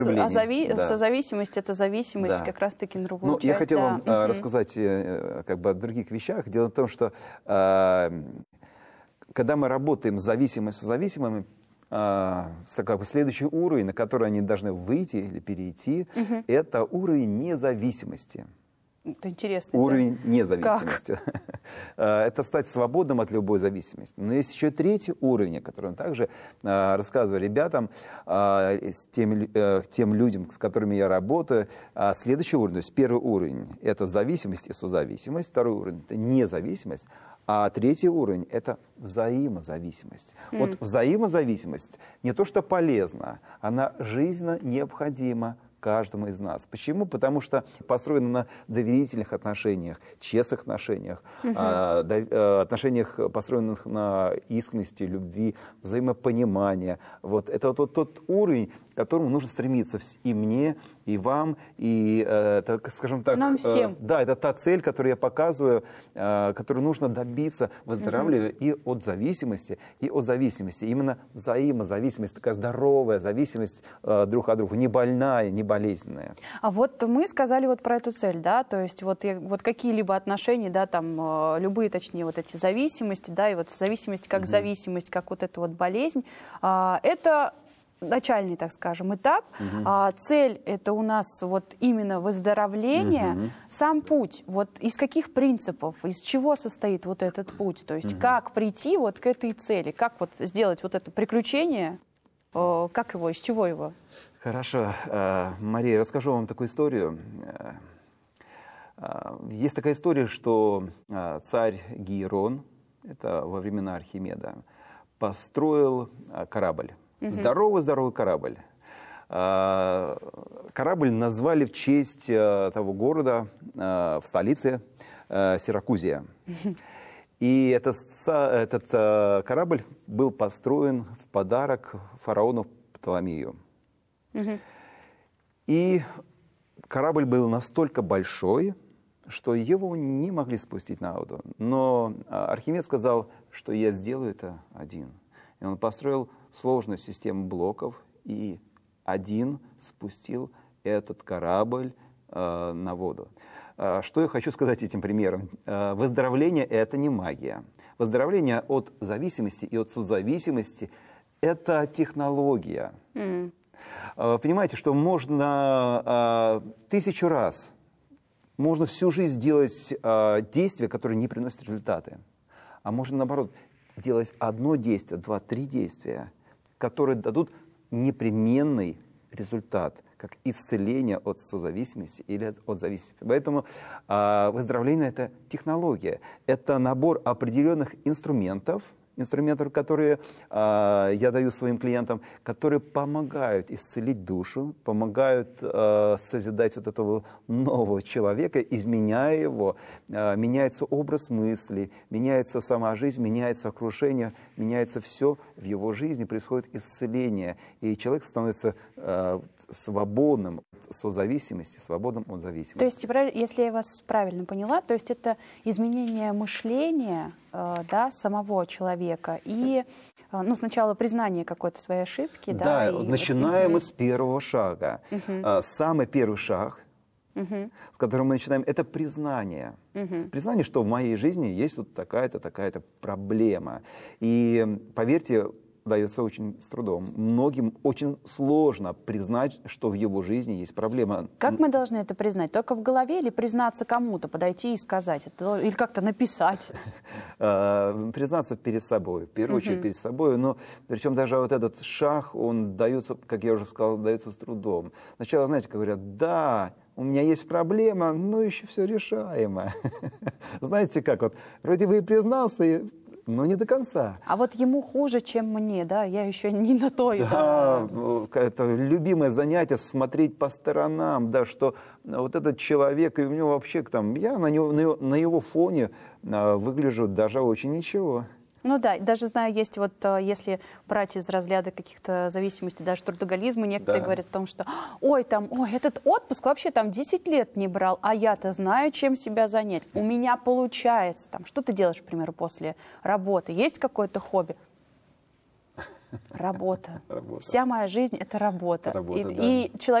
Да. Созависимость — это зависимость Да. как раз-таки на другую часть. Я хотел да. вам рассказать как бы о других вещах. Дело в том, что когда мы работаем с зависимыми, созависимыми, как бы следующий уровень, на который они должны выйти или перейти, это уровень независимости. Это интересно. Уровень независимости. Это стать свободным от любой зависимости. Но есть еще третий уровень, о котором также рассказываю ребятам, тем людям, с которыми я работаю. Следующий уровень, то есть первый уровень – это зависимость и созависимость. Второй уровень – это независимость. А третий уровень – это взаимозависимость. Вот взаимозависимость не то что полезна, она жизненно необходима каждому из нас. Почему? Потому что построена на доверительных отношениях, честных отношениях, отношениях, построенных на искренности, любви, взаимопонимании. Вот это вот тот уровень, к которому нужно стремиться и мне, и вам, и, скажем так, нам всем. Да, это та цель, которую я показываю, которую нужно добиться, выздоравливая и от зависимости, и от зависимости. Именно взаимозависимость, такая здоровая зависимость друг от друга, не больная, не болезненная. А вот мы сказали вот про эту цель, да, то есть вот какие-либо отношения, да, там любые, точнее, вот эти зависимости, да, и вот зависимость как зависимость, как вот эта вот болезнь, это начальный, так скажем, этап. Цель — это у нас вот именно выздоровление. Сам путь, вот из каких принципов, из чего состоит вот этот путь, то есть как прийти вот к этой цели, как вот сделать вот это приключение, как его, из чего его? Хорошо. Мария, расскажу вам такую историю. Есть такая история, что царь Гейрон, это во времена Архимеда, построил корабль. Здоровый корабль. Корабль назвали в честь того города в столице Сиракузия. И этот корабль был построен в подарок фараону Птоломею. И корабль был настолько большой, что его не могли спустить на воду. Но Архимед сказал, что я сделаю это один. И он построил сложную систему блоков и один спустил этот корабль на воду. Что я хочу сказать этим примером? Выздоровление – это не магия. Выздоровление от зависимости и от созависимости – это технология. Понимаете, что можно 1000 раз, можно всю жизнь делать действия, которые не приносят результаты. А можно, наоборот, делать одно действие, 2-3 действия, которые дадут непременный результат, как исцеление от созависимости или от зависимости. Поэтому выздоровление – это технология, это набор определенных инструментов, которые я даю своим клиентам, которые помогают исцелить душу, помогают созидать вот этого нового человека, изменяя его. Меняется образ мысли, меняется сама жизнь, меняется окружение, меняется все в его жизни, происходит исцеление. И человек становится свободным от созависимости, свободным от зависимости. То есть, если я вас правильно поняла, то есть это изменение мышления, да, самого человека и, ну, сначала признание какой-то своей ошибки. Да, и начинаем мы с первого шага. Самый первый шаг, с которым мы начинаем, это признание. Признание, что в моей жизни есть вот такая-то, такая-то проблема. И поверьте, дается очень с трудом. Многим очень сложно признать, что в его жизни есть проблема. Как мы должны это признать? Только в голове или признаться кому-то, подойти и сказать это? Или как-то написать? Признаться перед собой, в первую очередь перед собой. Но причем даже вот этот шаг, он дается, как я уже сказал, дается с трудом. Сначала, знаете, как говорят, да, у меня есть проблема, но еще все решаемо. Знаете как, вот вроде бы и признался, но не до конца. А вот ему хуже, чем мне, да? Я еще не на той. Да, это любимое занятие — смотреть по сторонам, да, что вот этот человек, и у него вообще там, я на его фоне выгляжу даже очень ничего. Ну да, даже знаю, есть вот, если брать из разряда каких-то зависимостей, даже трудоголизма, некоторые говорят о том, что ой, этот отпуск вообще там 10 лет не брал, а я-то знаю, чем себя занять. У меня получается там. Что ты делаешь, к примеру, после работы? Есть какое-то хобби? Работа. Работа. Вся моя жизнь — это работа. Это работа, И человек